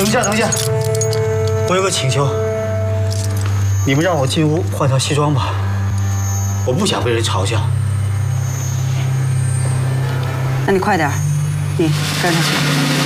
等一下，等一下，我有个请求，你们让我进屋换套西装吧，我不想被人嘲笑。 那你快点，你跟上去。